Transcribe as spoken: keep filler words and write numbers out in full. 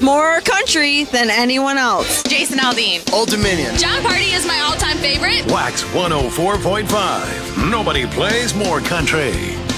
More country than anyone else. Jason Aldean. Old Dominion. John Party is my all-time favorite. Wax one oh four point five. Nobody plays more country.